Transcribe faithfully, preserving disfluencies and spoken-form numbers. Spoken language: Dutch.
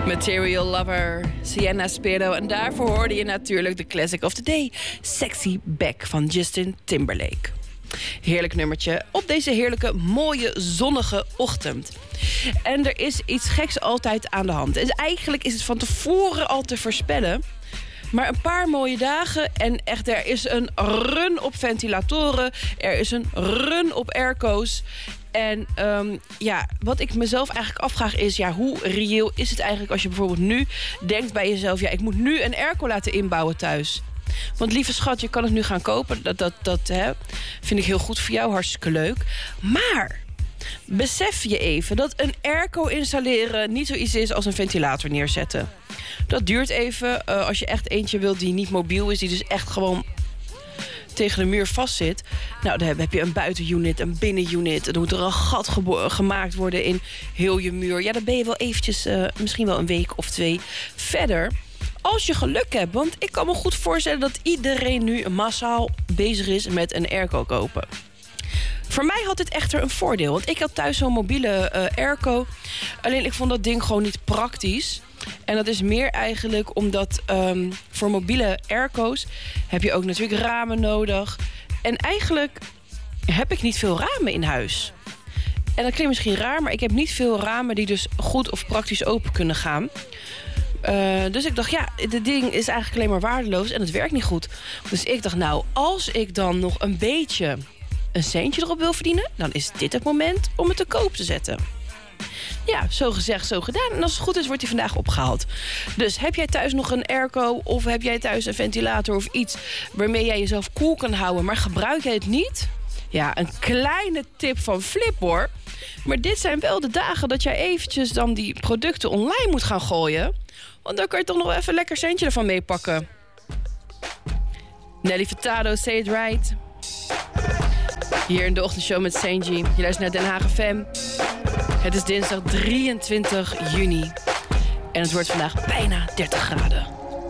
Material Lover, Sienna Spiro. En daarvoor hoorde je natuurlijk de classic of the day, Sexy Back van Justin Timberlake. Heerlijk nummertje op deze heerlijke, mooie, zonnige ochtend. En er is iets geks altijd aan de hand. En eigenlijk is het van tevoren al te voorspellen. Maar een paar mooie dagen en echt, er is een run op ventilatoren. Er is een run op airco's. En um, ja, wat ik mezelf eigenlijk afvraag is, ja, hoe reëel is het eigenlijk als je bijvoorbeeld nu denkt bij jezelf, ja, ik moet nu een airco laten inbouwen thuis. Want lieve schat, je kan het nu gaan kopen. Dat, dat, dat hè, vind ik heel goed voor jou, hartstikke leuk. Maar besef je even dat een airco installeren niet zoiets is als een ventilator neerzetten. Dat duurt even. Uh, als je echt eentje wilt die niet mobiel is, die dus echt gewoon tegen de muur vastzit. Nou, dan heb je een buitenunit, een binnenunit. Dan moet er een gat gebo- gemaakt worden in heel je muur. Ja, dan ben je wel eventjes, uh, misschien wel een week of twee verder. Als je geluk hebt, want ik kan me goed voorstellen dat iedereen nu massaal bezig is met een airco kopen. Voor mij had dit echter een voordeel, want ik had thuis zo'n mobiele uh, airco. Alleen ik vond dat ding gewoon niet praktisch. En dat is meer eigenlijk omdat um, voor mobiele airco's heb je ook natuurlijk ramen nodig. En eigenlijk heb ik niet veel ramen in huis. En dat klinkt misschien raar, maar ik heb niet veel ramen die dus goed of praktisch open kunnen gaan. Uh, dus ik dacht, ja, dit ding is eigenlijk alleen maar waardeloos en het werkt niet goed. Dus ik dacht, nou, als ik dan nog een beetje een centje erop wil verdienen, dan is dit het moment om het te koop te zetten. Ja, zo gezegd, zo gedaan. En als het goed is, wordt hij vandaag opgehaald. Dus heb jij thuis nog een airco of heb jij thuis een ventilator of iets waarmee jij jezelf koel kan houden, maar gebruik jij het niet? Ja, een kleine tip van Flip, hoor. Maar dit zijn wel de dagen dat jij eventjes dan die producten online moet gaan gooien. Want dan kan je toch nog even een lekker centje ervan meepakken. Nelly Furtado, Say It Right. Hier in de ochtendshow met Sanji. Je luistert naar Den Haag F M. Het is dinsdag drieëntwintig juni. En het wordt vandaag bijna dertig graden.